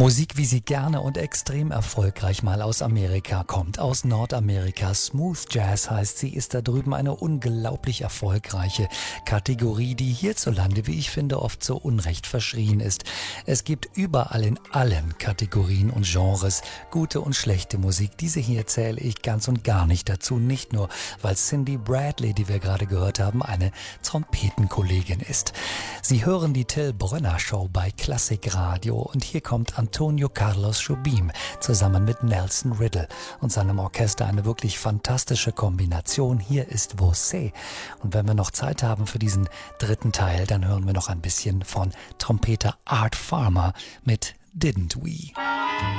Musik, wie sie gerne und extrem erfolgreich mal aus Amerika kommt, aus Nordamerika. Smooth Jazz heißt sie, ist da drüben eine unglaublich erfolgreiche Kategorie, die hierzulande, wie ich finde, oft so unrecht verschrien ist. Es gibt überall in allen Kategorien und Genres gute und schlechte Musik. Diese hier zähle ich ganz und gar nicht dazu, nicht nur, weil Cindy Bradley, die wir gerade gehört haben, eine Trompetenkollegin ist. Sie hören die Till Brönner Show bei Klassikradio und hier kommt Antonio Carlos Jobim zusammen mit Nelson Riddle und seinem Orchester eine wirklich fantastische Kombination. Hier ist Você. Und wenn wir noch Zeit haben für diesen dritten Teil, dann hören wir noch ein bisschen von Trompeter Art Farmer mit Didn't We.